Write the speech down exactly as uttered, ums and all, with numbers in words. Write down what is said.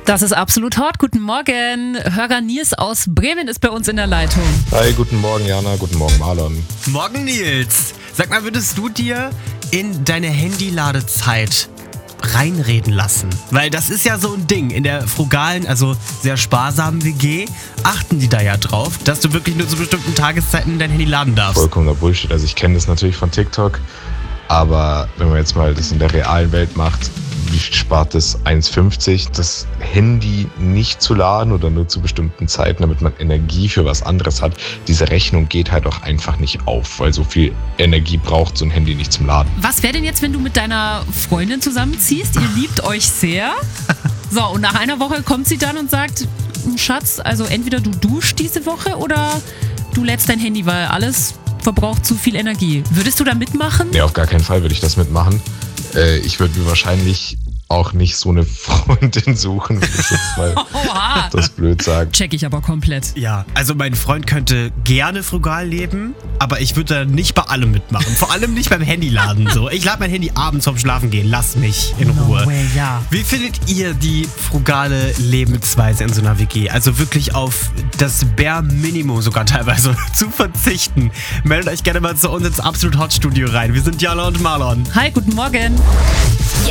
Das ist absolut hot. Guten Morgen. Hörer Nils aus Bremen ist bei uns in der Leitung. Hi, guten Morgen Jana, guten Morgen Marlon. Morgen Nils. Sag mal, würdest du dir in deine Handyladezeit reinreden lassen? Weil das ist ja so ein Ding. In der frugalen, also sehr sparsamen W G achten die da ja drauf, dass du wirklich nur zu bestimmten Tageszeiten dein Handy laden darfst. Vollkommener Bullshit. Also ich kenne das natürlich von TikTok, aber wenn man jetzt mal das in der realen Welt macht, wie viel spart das? eins fünfzig, das Handy nicht zu laden oder nur zu bestimmten Zeiten, damit man Energie für was anderes hat. Diese Rechnung geht halt auch einfach nicht auf, weil so viel Energie braucht so ein Handy nicht zum Laden. Was wäre denn jetzt, wenn du mit deiner Freundin zusammenziehst? Ihr liebt euch sehr. So, und nach einer Woche kommt sie dann und sagt, Schatz, also entweder du duschst diese Woche oder du lädst dein Handy, weil alles verbraucht zu viel Energie. Würdest du da mitmachen? Nee, auf gar keinen Fall würde ich das mitmachen. Äh, ich würde mir wahrscheinlich auch nicht so eine Freundin suchen, wenn ich jetzt mal Oha. das blöd sagen. Check ich aber komplett. Ja, also mein Freund könnte gerne frugal leben, aber ich würde da nicht bei allem mitmachen. Vor allem nicht beim Handyladen. So. Ich lade mein Handy abends vorm Schlafen gehen. Lass mich in No Ruhe. way, ja. Wie findet ihr die frugale Lebensweise in so einer W G? Also wirklich auf das Bare Minimum sogar teilweise zu verzichten. Meldet euch gerne mal zu uns ins Absolut Hot Studio rein. Wir sind Jana und Marlon. Hi, guten Morgen.